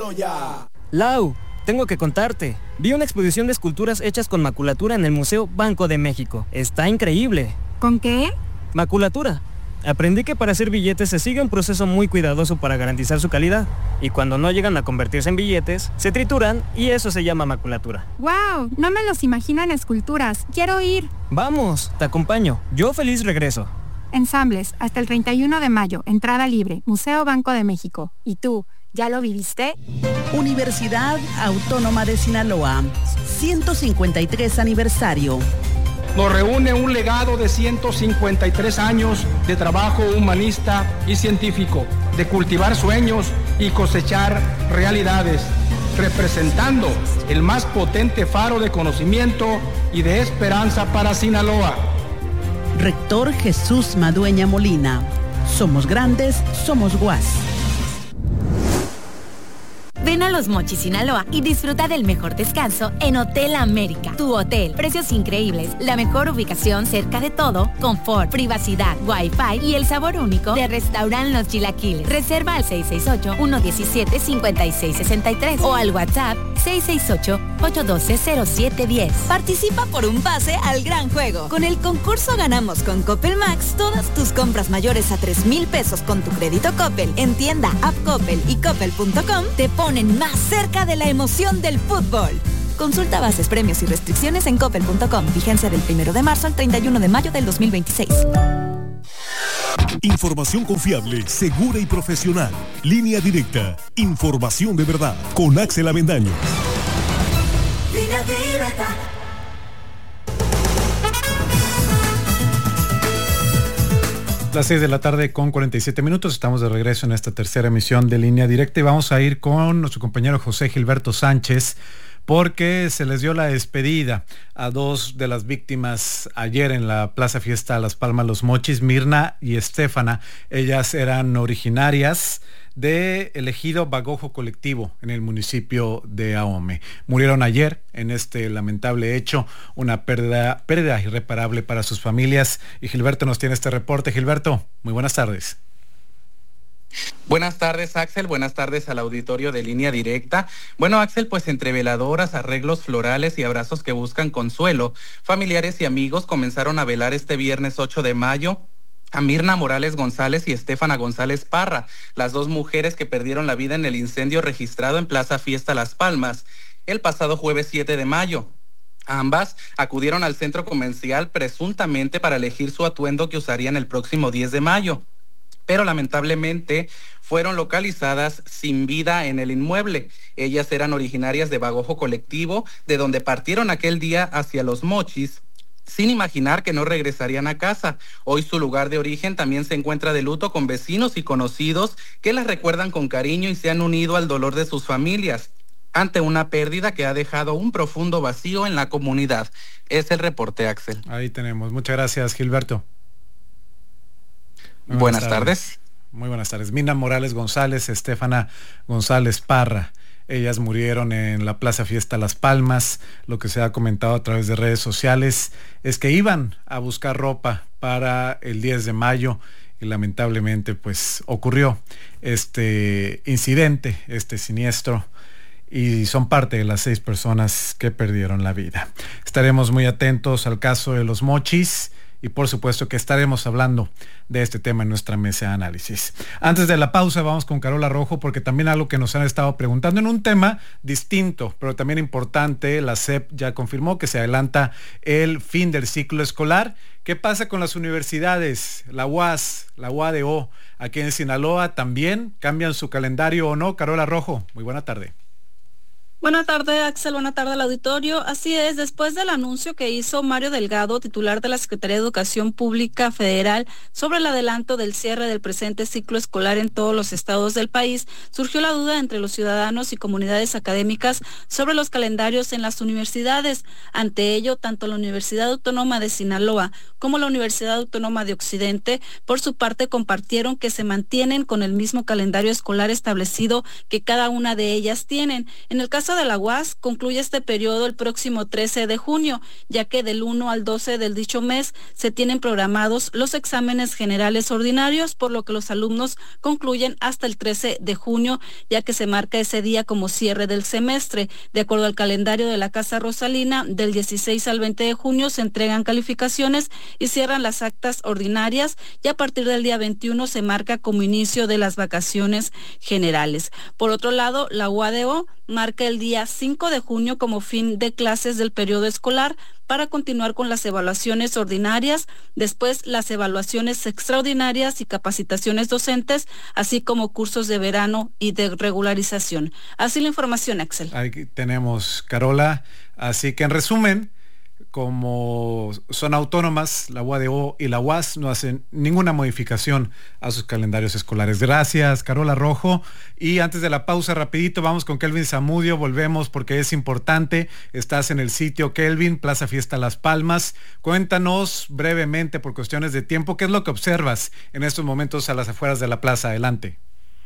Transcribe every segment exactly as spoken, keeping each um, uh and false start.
¡Pídelo ya! Lau, tengo que contarte. Vi una exposición de esculturas hechas con maculatura en el Museo Banco de México. Está increíble. ¿Con qué? Maculatura. Aprendí que para hacer billetes se sigue un proceso muy cuidadoso para garantizar su calidad. Y cuando no llegan a convertirse en billetes, se trituran y eso se llama maculatura. ¡Wow! No me los imagino en esculturas. ¡Quiero ir! Vamos, te acompaño. Yo feliz regreso. Ensambles, hasta el treinta y uno de mayo. Entrada libre. Museo Banco de México. ¿Y tú? ¿Ya lo viviste? Universidad Autónoma de Sinaloa. ciento cincuenta y tres aniversario. Nos reúne un legado de ciento cincuenta y tres años de trabajo humanista y científico, de cultivar sueños y cosechar realidades, representando el más potente faro de conocimiento y de esperanza para Sinaloa. Rector Jesús Madueña Molina. Somos grandes, somos U A S. Ven a Los Mochis, Sinaloa y disfruta del mejor descanso en Hotel América. Tu hotel, precios increíbles, la mejor ubicación cerca de todo, confort, privacidad, wifi y el sabor único de Restaurant Los Chilaquiles. Reserva al seis seis ocho, uno uno siete, cinco seis seis tres o al WhatsApp seis seis ocho, ocho uno dos, cero siete uno cero. Participa por un pase al gran juego. Con el concurso Ganamos con Coppel Max todas tus compras mayores a tres mil pesos con tu crédito Coppel en tienda, app Coppel y coppel punto com te ponen más cerca de la emoción del fútbol. Consulta bases, premios y restricciones en coppel punto com. Vigencia del primero de marzo al treinta y uno de mayo del dos mil veintiséis. Información confiable, segura y profesional. Línea Directa. Información de verdad. Con Axel Avendaño. Línea Directa. Las seis de la tarde con cuarenta y siete minutos, estamos de regreso en esta tercera emisión de Línea Directa y vamos a ir con nuestro compañero José Gilberto Sánchez porque se les dio la despedida a dos de las víctimas ayer en la Plaza Fiesta Las Palmas Los Mochis, Mirna y Estefana. Ellas eran originarias de el ejido Bagojo Colectivo en el municipio de Ahome. Murieron ayer en este lamentable hecho, una pérdida, pérdida irreparable para sus familias. Y Gilberto nos tiene este reporte. Gilberto, muy buenas tardes. Buenas tardes, Axel. Buenas tardes al auditorio de Línea Directa. Bueno, Axel, pues entre veladoras, arreglos florales y abrazos que buscan consuelo, familiares y amigos comenzaron a velar este viernes ocho de mayo a Mirna Morales González y Estefana González Parra, las dos mujeres que perdieron la vida en el incendio registrado en Plaza Fiesta Las Palmas el pasado jueves siete de mayo. Ambas acudieron al centro comercial presuntamente para elegir su atuendo que usarían el próximo diez de mayo. Pero lamentablemente fueron localizadas sin vida en el inmueble. Ellas eran originarias de Bagojo Colectivo, de donde partieron aquel día hacia Los Mochis, sin imaginar que no regresarían a casa. Hoy su lugar de origen también se encuentra de luto con vecinos y conocidos que las recuerdan con cariño y se han unido al dolor de sus familias ante una pérdida que ha dejado un profundo vacío en la comunidad. Es el reporte, Axel. Ahí tenemos. Muchas gracias, Gilberto. Buenas, buenas tardes. tardes. Muy buenas tardes. Mirna Morales González, Estefana González Parra. Ellas murieron en la Plaza Fiesta Las Palmas. Lo que se ha comentado a través de redes sociales es que iban a buscar ropa para el diez de mayo y lamentablemente pues ocurrió este incidente, este siniestro, y son parte de las seis personas que perdieron la vida. Estaremos muy atentos al caso de Los Mochis y por supuesto que estaremos hablando de este tema en nuestra mesa de análisis. Antes de la pausa vamos con Carola Rojo porque también algo que nos han estado preguntando en un tema distinto, pero también importante. La S E P ya confirmó que se adelanta el fin del ciclo escolar. ¿Qué pasa con las universidades? La U A S, la U A D O, aquí en Sinaloa también cambian su calendario o no. Carola Rojo, muy buena tarde. Buenas tardes, Axel. Buenas tardes al auditorio. Así es, después del anuncio que hizo Mario Delgado, titular de la Secretaría de Educación Pública Federal, sobre el adelanto del cierre del presente ciclo escolar en todos los estados del país, surgió la duda entre los ciudadanos y comunidades académicas sobre los calendarios en las universidades. Ante ello, tanto la Universidad Autónoma de Sinaloa como la Universidad Autónoma de Occidente, por su parte, compartieron que se mantienen con el mismo calendario escolar establecido que cada una de ellas tienen. En el caso caso de la U A S, concluye este periodo el próximo trece de junio, ya que del uno al doce del dicho mes se tienen programados los exámenes generales ordinarios, por lo que los alumnos concluyen hasta el trece de junio, ya que se marca ese día como cierre del semestre. De acuerdo al calendario de la Casa Rosalina, del dieciséis al veinte de junio se entregan calificaciones y cierran las actas ordinarias, y a partir del día veintiuno se marca como inicio de las vacaciones generales. Por otro lado, la U A D O marca el día cinco de junio como fin de clases del periodo escolar para continuar con las evaluaciones ordinarias, después las evaluaciones extraordinarias y capacitaciones docentes, así como cursos de verano y de regularización. Así la información, Axel. Ahí tenemos, Carola. Así que en resumen, como son autónomas, la U A D O y la U A S no hacen ninguna modificación a sus calendarios escolares. Gracias, Carola Rojo. Y antes de la pausa, rapidito, vamos con Kelvin Zamudio. Volvemos porque es importante. Estás en el sitio, Kelvin, Plaza Fiesta Las Palmas. Cuéntanos brevemente, por cuestiones de tiempo, qué es lo que observas en estos momentos a las afueras de la plaza. Adelante.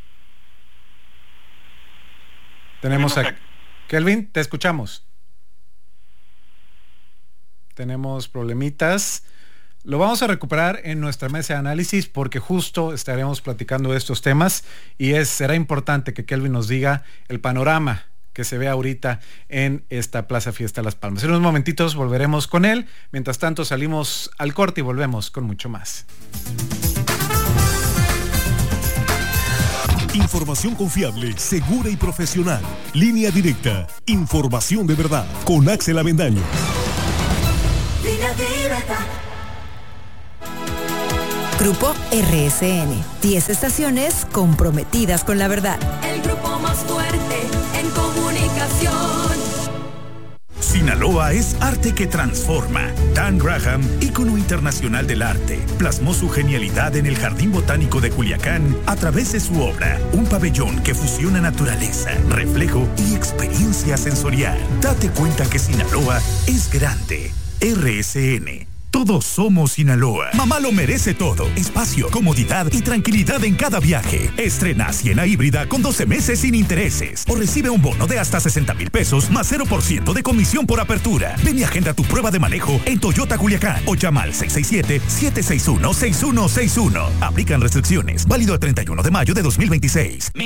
Tenemos a Kelvin, te escuchamos. Tenemos problemitas. Lo vamos a recuperar en nuestra mesa de análisis porque justo estaremos platicando de estos temas y es, será importante que Kelvin nos diga el panorama que se ve ahorita en esta Plaza Fiesta Las Palmas. En unos momentitos volveremos con él. Mientras tanto salimos al corte y volvemos con mucho más. Información confiable, segura y profesional. Línea Directa. Información de verdad. Con Axel Avendaño. Línea Directa. Grupo R S N. diez estaciones comprometidas con la verdad. El grupo más fuerte en comunicación. Sinaloa es arte que transforma. Dan Graham, ícono internacional del arte, plasmó su genialidad en el Jardín Botánico de Culiacán a través de su obra, un pabellón que fusiona naturaleza, reflejo y experiencia sensorial. Date cuenta que Sinaloa es grande. R S N. Todos somos Sinaloa. Mamá lo merece todo. Espacio, comodidad y tranquilidad en cada viaje. Estrena Siena híbrida con doce meses sin intereses. O recibe un bono de hasta sesenta mil pesos más cero por ciento de comisión por apertura. Ven y agenda tu prueba de manejo en Toyota Culiacán o llama al seis seis siete, siete seis uno, seis uno seis uno. Aplican restricciones. Válido el treinta y uno de mayo de dos mil veintiséis.